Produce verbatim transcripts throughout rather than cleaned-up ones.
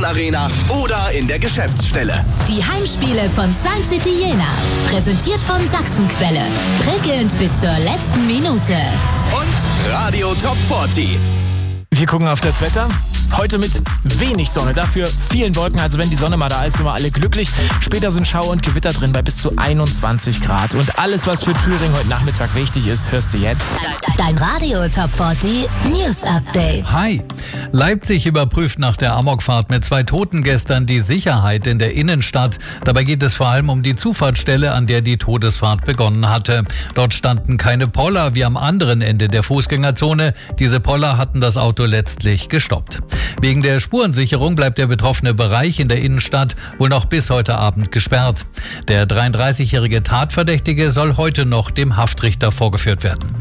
Arena oder in der Geschäftsstelle. Die Heimspiele von Sun City Jena. Präsentiert von Sachsenquelle. Prickelnd bis zur letzten Minute. Und Radio Top vierzig. Wir gucken auf das Wetter. Heute mit wenig Sonne, dafür vielen Wolken. Also wenn die Sonne mal da ist, sind wir alle glücklich. Später sind Schauer und Gewitter drin bei bis zu einundzwanzig Grad. Und alles, was für Thüringen heute Nachmittag wichtig ist, hörst du jetzt. Dein Radio Top vierzig News Update. Hi. Leipzig überprüft nach der Amokfahrt mit zwei Toten gestern die Sicherheit in der Innenstadt. Dabei geht es vor allem um die Zufahrtsstelle, an der die Todesfahrt begonnen hatte. Dort standen keine Poller wie am anderen Ende der Fußgängerzone. Diese Poller hatten das Auto letztlich gestoppt. Wegen der Spurensicherung bleibt der betroffene Bereich in der Innenstadt wohl noch bis heute Abend gesperrt. Der dreiunddreißigjährige Tatverdächtige soll heute noch dem Haftrichter vorgeführt werden.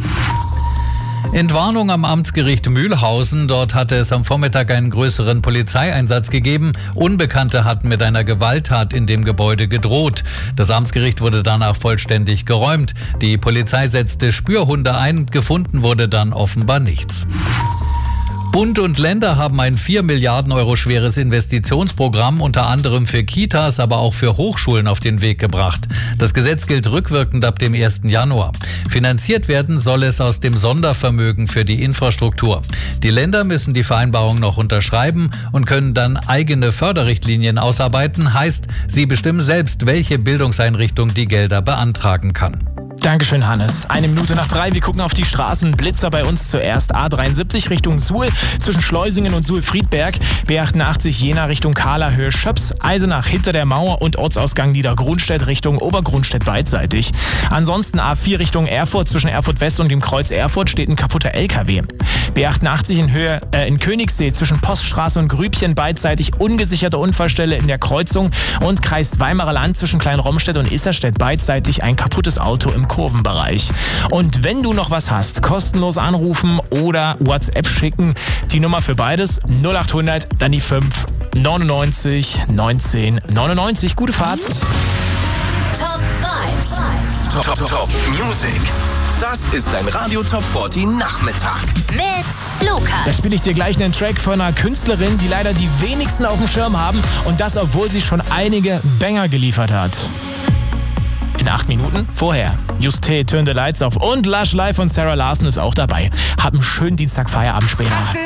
Entwarnung am Amtsgericht Mühlhausen. Dort hatte es am Vormittag einen größeren Polizeieinsatz gegeben. Unbekannte hatten mit einer Gewalttat in dem Gebäude gedroht. Das Amtsgericht wurde danach vollständig geräumt. Die Polizei setzte Spürhunde ein. Gefunden wurde dann offenbar nichts. Bund und Länder haben ein vier Milliarden Euro schweres Investitionsprogramm unter anderem für Kitas, aber auch für Hochschulen auf den Weg gebracht. Das Gesetz gilt rückwirkend ab dem ersten Januar. Finanziert werden soll es aus dem Sondervermögen für die Infrastruktur. Die Länder müssen die Vereinbarung noch unterschreiben und können dann eigene Förderrichtlinien ausarbeiten. Heißt, sie bestimmen selbst, welche Bildungseinrichtung die Gelder beantragen kann. Dankeschön, Hannes. Eine Minute nach drei. Wir gucken auf die Straßen. Blitzer bei uns zuerst. A dreiundsiebzig Richtung Suhl zwischen Schleusingen und Suhl-Friedberg. B achtundachtzig Jena Richtung Kahler Höhe Schöps. Eisenach hinter der Mauer und Ortsausgang Niedergrunstedt Richtung Obergrunstedt beidseitig. Ansonsten A vier Richtung Erfurt. Zwischen Erfurt West und dem Kreuz Erfurt steht ein kaputter L K W. B achtundachtzig in Höhe äh, in Königssee zwischen Poststraße und Grübchen beidseitig ungesicherte Unfallstelle in der Kreuzung. Und Kreis Weimarer Land zwischen Kleinromstedt und Isserstedt beidseitig ein kaputtes Auto im Kurvenbereich. Und wenn du noch was hast, kostenlos anrufen oder WhatsApp schicken. Die Nummer für beides null achthundert, dann die fünf neunundneunzig neunzehn neunundneunzig. Gute Fahrt. Top Vibes. Top, Top, Top Music. Das ist ein Radio Top vierzig Nachmittag. Mit Lukas. Da spiele ich dir gleich einen Track von einer Künstlerin, die leider die wenigsten auf dem Schirm haben. Und das, obwohl sie schon einige Banger geliefert hat. In acht Minuten vorher. Juste, Turn the Lights Off und Lush Live von Sarah Larson ist auch dabei. Hab einen schönen Dienstag Feierabend später.